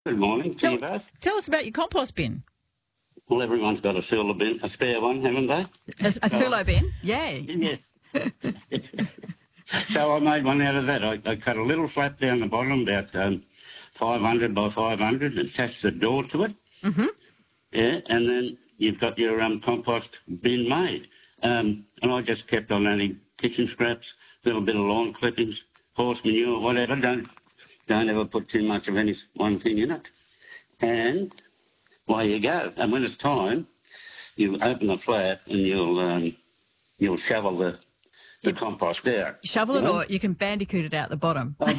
Good morning to you both. Tell us about your compost bin. Well, everyone's got a Sula bin, a spare one, haven't they? A Sula bin? Yay. Yeah. So I made one out of that. I cut a little flap down the bottom, about 500 by 500, and attached the door to it. Mm-hmm. Yeah, and then you've got your compost bin made. And I just kept on adding kitchen scraps, a little bit of lawn clippings, horse manure, whatever. Don't ever put too much of any one thing in it. And away you go. And when it's time, you open the flap and you'll shovel the compost out. Shovel it, or you can bandicoot it out the bottom. Oh,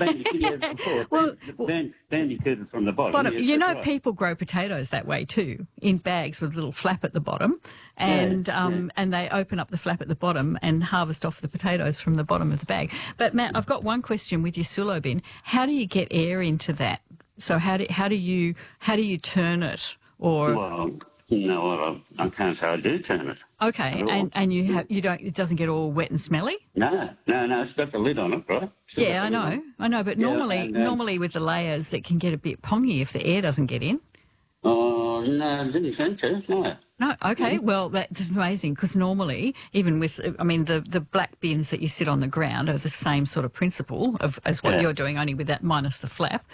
bandicoot it from the bottom. Yes, right. People grow potatoes that way too, in bags with a little flap at the bottom, and and they open up the flap at the bottom and harvest off the potatoes from the bottom of the bag. But Matt, I've got one question with your Sula bin. How do you get air into that? So how do you turn it? Or well, no, I can't say I do turn it. Okay, and you don't. It doesn't get all wet and smelly. No, it's got the lid on it, right? Yeah, I know. But normally with the layers, it can get a bit pongy if the air doesn't get in. Oh no, didn't think to. No, okay. Well, that's amazing because normally, even with, the black bins that you sit on the ground are the same sort of principle as what you're doing, only with that minus the flap.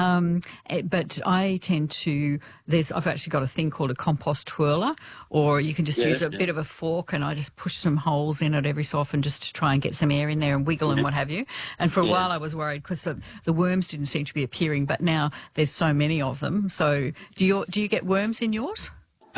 But I tend to, I've actually got a thing called a compost twirler, or you can just use a bit of a fork and I just push some holes in it every so often just to try and get some air in there and wiggle and what have you. And for a while I was worried because the worms didn't seem to be appearing, but now there's so many of them. So do you get worms in yours?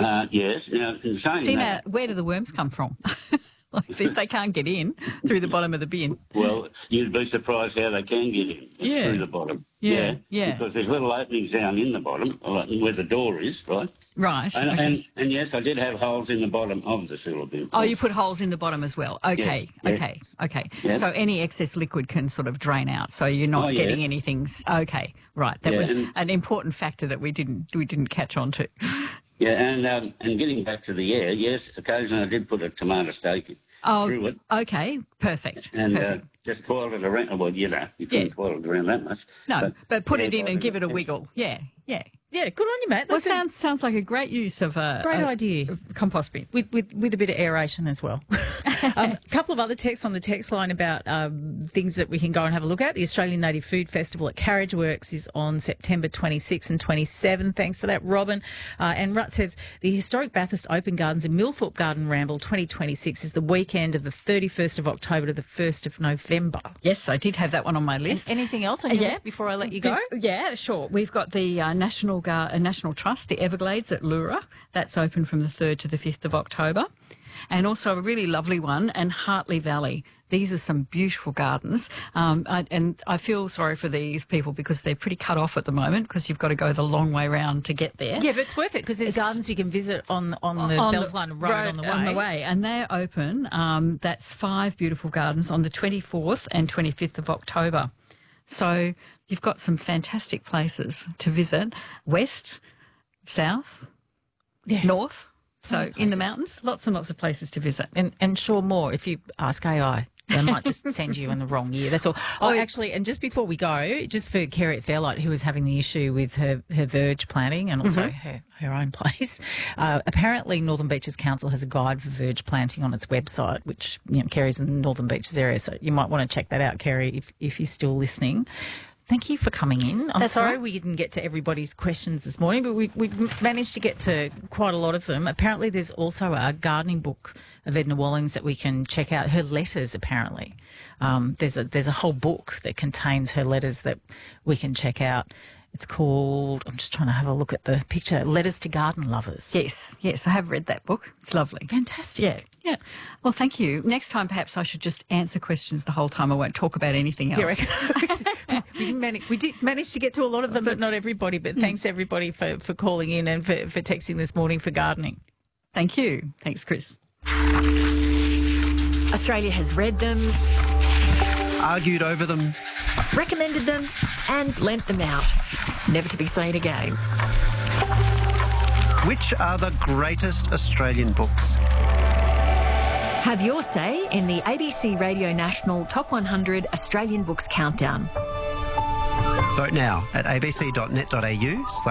Yes. Now, now, where do the worms come from? Like if they can't get in through the bottom of the bin. Well, you'd be surprised how they can get in through the bottom. Yeah. Because there's little openings down in the bottom where the door is, right? Right. And yes, I did have holes in the bottom of the Sula bin. Oh, you put holes in the bottom as well. Okay. Yes. Okay. Yes. So any excess liquid can sort of drain out. So you're not getting anything. Okay. Right. That was an important factor that we didn't catch on to. Yeah, and getting back to the air, yes, occasionally I did put a tomato stake through it. Okay, perfect. And just twirl it around. Well, you couldn't twirl it around that much. No, but put it in and give it a wiggle. Yeah. Yeah, good on you, Matt. Well, sounds like a great use of great idea. Compost bin with a bit of aeration as well. A couple of other texts on the text line about things that we can go and have a look at. The Australian Native Food Festival at Carriage Works is on September 26 and 27. Thanks for that, Robin. And Rut says the historic Bathurst Open Gardens and Millthorpe Garden Ramble 2026 is the weekend of the 31st of October to the 1st of November. Yes, I did have that one on my list. Anything else on your list before I let you go? Yeah, sure. We've got the National Trust, the Everglades at Lura. That's open from the 3rd to the 5th of October. And also a really lovely one, and Hartley Valley. These are some beautiful gardens. And I feel sorry for these people because they're pretty cut off at the moment because you've got to go the long way round to get there. Yeah, but it's worth it because there's gardens you can visit on the Bells Line Road on the way. And they're open. That's 5 beautiful gardens on the 24th and 25th of October. So you've got some fantastic places to visit. West, south, north. So in the mountains, lots and lots of places to visit. And sure more if you ask AI. They might just send you in the wrong year. That's all. Oh, actually, and just before we go, just for Kerry at Fairlight, who was having the issue with her verge planting and also her own place, apparently Northern Beaches Council has a guide for verge planting on its website, which Kerry's in the Northern Beaches area, so you might want to check that out, Kerry, if you're still listening. Thank you for coming in. I'm sorry we didn't get to everybody's questions this morning, but we've managed to get to quite a lot of them. Apparently there's also a gardening book of Edna Wallings that we can check out. Her letters, apparently. There's a whole book that contains her letters that we can check out. It's called, I'm just trying to have a look at the picture, Letters to Garden Lovers. Yes, I have read that book. It's lovely. Fantastic. Yeah. Well, thank you. Next time, perhaps I should just answer questions the whole time. I won't talk about anything else. We did manage to get to a lot of them, but not everybody. But thanks, everybody, for calling in and for texting this morning for gardening. Thank you. Thanks, Chris. Australia has read them, argued over them, recommended them and lent them out. Never to be seen again. Which are the greatest Australian books? Have your say in the ABC Radio National Top 100 Australian Books Countdown. Vote now at abc.net.au/.